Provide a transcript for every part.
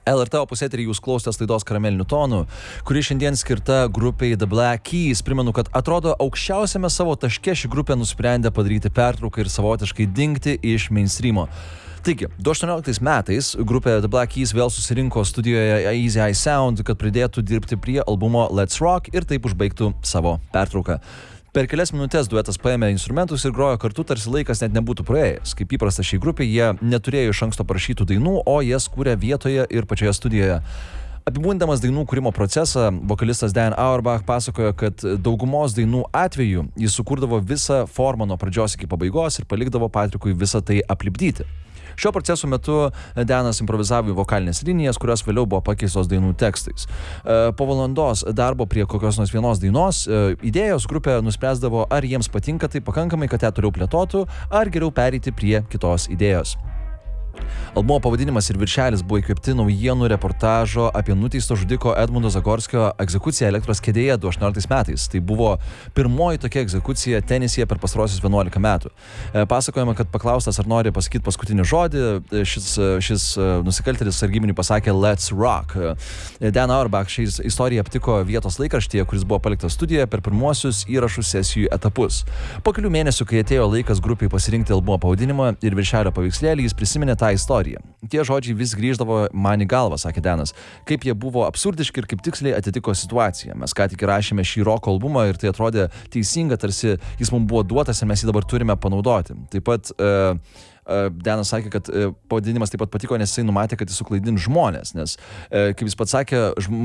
LRT Opus eterį jūs klausotės laidos Karamelinių tonų, kuri šiandien skirta grupiai The Black Keys. Primenu, kad atrodo aukščiausiame savo taške ši grupė nusprendė padaryti pertrauką ir savotiškai dingti iš mainstreamo. Taigi, 2018 metais grupė The Black Keys vėl susirinko studijoje Easy Eye Sound, kad pradėtų dirbti prie albumo Let's Rock ir taip užbaigtų savo pertrauką. Per kelias minutės duetas paėmė instrumentus ir grojo kartu, tarsi laikas net nebūtų praėjęs. Kaip įprasta šiai grupiai, jie neturėjo iš anksto parašytų dainų, o jas kūrė vietoje ir pačioje studijoje. Apibūdindamas dainų kūrimo procesą, vokalistas Dan Auerbach pasakojo, kad daugumos dainų atveju jis sukurdavo visą formą nuo pradžios iki pabaigos ir palikdavo Patrikui visą tai aplipdyti. Šio proceso metu Danas improvizavo į vokalinės linijas, kurios vėliau buvo pakeistos dainų tekstais. Po valandos darbo prie kokios nors vienos dainos idėjos grupė nuspręsdavo, ar jiems patinka tai pakankamai, kad ją toliau plėtotų, ar geriau pereiti prie kitos idėjos. Albumo pavadinimas ir viršelis buvo įkvėpti naujienų reportažo apie nuteisto žudiko Edmundo Zagorskio egzekuciją elektros kėdėje 2018 metais. Tai buvo pirmoji tokia egzekucija Tenesyje per pastarosius 11 metų. Pasakojama, kad paklaustas, ar nori pasakyti paskutinį žodį, šis nusikaltėlis sargybiniui pasakė Let's Rock. Dan Auerbach šią istoriją aptiko vietos laikraštyje, kuris buvo paliktas studijoje per pirmuosius įrašų sesijų etapus. Po kelių mėnesių, kai atėjo laikas grupiai pasirinkti albumo pavadinimą ir viršelio paveikslėlį, jis prisiminė tą istoriją. Tie žodžiai vis grįždavo man į galvą, sakė Danas, kaip jie buvo absurdiški ir kaip tiksliai atitiko situaciją. Mes ką tik įrašėme šį roko albumą ir tai atrodė teisinga, tarsi jis mums buvo duotas ir mes jį dabar turime panaudoti. Taip pat Danas sakė, kad pavadinimas taip pat patiko, nes jisai numatė, kad jis suklaidins žmonės, nes, kaip jis pats sakė,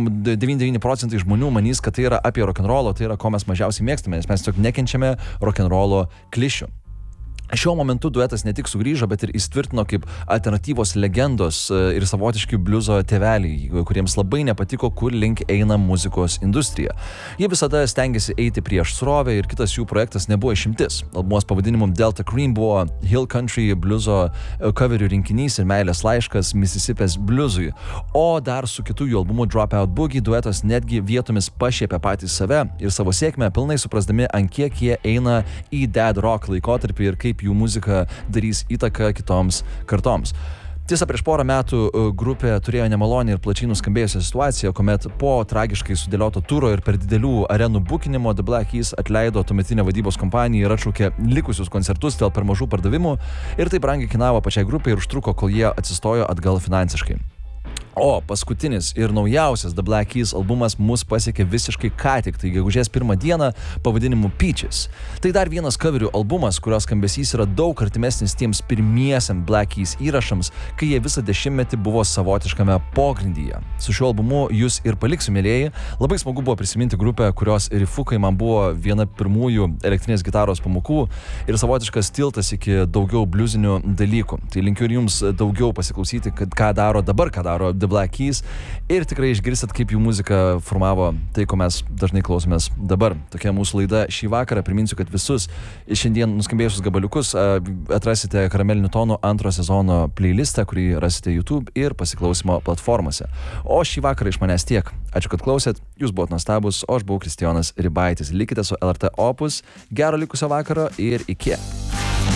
99% žmonių manys, kad tai yra apie rock'n'rollo, tai yra ko mes mažiausiai mėgstame, nes mes tiesiog nekenčiame rock'n'rollo klišių. Šiuo momentu duetas ne tik sugrįžo, bet ir įsitvirtino kaip alternatyvos legendos ir savotiški bliuzo tėveliai, kuriems labai nepatiko, kur link eina muzikos industrija. Jie visada stengiasi eiti prieš srovę ir kitas jų projektas nebuvo išimtis. Albumos pavadinimu Delta Cream buvo Hill Country bliuzo coverių rinkinys ir meilės laiškas Mississippės bliuzui. O dar su kitų jų albumu Dropout Boogie duetas netgi vietomis pašiepė patys save ir savo sėkmę pilnai suprasdami, ant kiek jie eina į dead rock laikotarpį ir kaip jų muzika darys įtaką kitoms kartoms. Tiesa, prieš porą metų grupė turėjo nemalonį ir plačiai nuskambėjusią situaciją, kuomet po tragiškai sudėlioto turo ir per didelių arenų bukinimo The Black Keys atleido tuometinę vadybos kompaniją ir atšaukė likusius koncertus dėl per mažų pardavimų ir tai brangiai kainavo pačiai grupiai ir užtruko, kol jie atsistojo atgal finansiškai. O paskutinis ir naujausias The Black Keys albumas mus pasiekė visiškai ką tik, tai gegužės 1 dieną pavadinimu Peaches. Tai dar vienas coverių albumas, kurios skambesys yra daug artimesnis tiems pirmiesiam Black Keys įrašams, kai jie visą dešimtmetį buvo savotiškame pogrindyje. Su šiuo albumu jūs ir paliksiu, mielieji. Labai smagu buvo prisiminti grupę, kurios rifukai man buvo viena pirmųjų elektrinės gitaros pamokų ir savotiškas tiltas iki daugiau bliuzinių dalykų. Tai linkiu ir jums daugiau pasiklausyti, ką daro The Black Keys ir tikrai išgirsit, kaip jų muzika formavo tai, ko mes dažnai klausomės dabar. Tokia mūsų laida šį vakarą. Priminsiu, kad visus šiandien nuskambėjusius gabaliukus atrasite Karamelinių tonų antro sezono playlistą, kurį rasite YouTube ir pasiklausimo platformose. O šį vakarą iš manęs tiek. Ačiū, kad klausėt. Jūs buvot nuostabus, o aš buvau Kristijonas Ribaitis. Likite su LRT Opus. Gero likusio vakaro ir iki.